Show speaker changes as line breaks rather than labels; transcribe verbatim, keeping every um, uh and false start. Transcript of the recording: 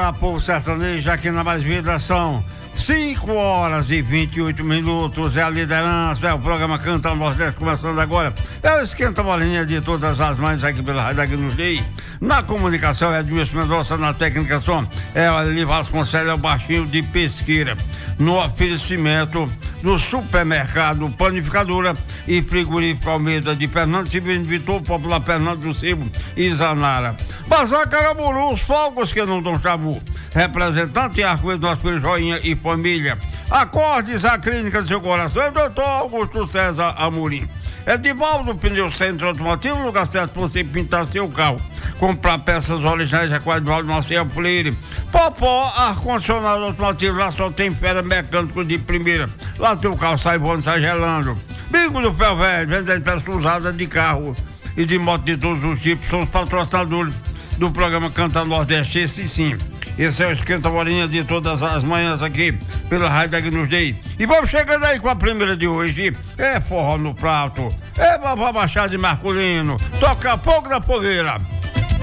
Bora, povo sertanejo, aqui na Mais Vida são cinco horas e vinte e oito minutos. É a liderança, é o programa Canta Nordeste começando agora. É o Esquenta Bolinha de todas as mães aqui pela Rádio Agnus Dei. Na comunicação é Edmilson Mendonça, na técnica som é o Ali Vasconcelos, é o baixinho de Pesqueira. No oferecimento do supermercado Panificadora e Frigorífico Almeida de Fernando Severino Vitor, Popular Fernando do Cebo e Zanara. Bazar Caraburu, os fogos que não dão chabu. Representante Arco-Íris, nosso filho Joinha e família. Acordes, a clínica do seu coração é doutor Augusto César Amorim. Edivaldo Pneu Centro Automotivo, lugar certo para você pintar seu carro. Comprar peças originais é com a Edivaldo Marcelo Freire. Popó, ar-condicionado automotivo, lá só tem fera mecânico de primeira. Lá teu carro sai voando, sai gelando. Bingo do Ferro Velho, vendendo peças usadas de carro e de moto de todos os tipos. São os patrocinadores do programa Canta Nordeste, esse sim. Esse é o Esquenta Bolinha de todas as manhãs aqui pela Rádio Agnus Dei. E vamos chegando aí com a primeira de hoje. É forró no prato, é babá baixar de Marculino, toca fogo da fogueira.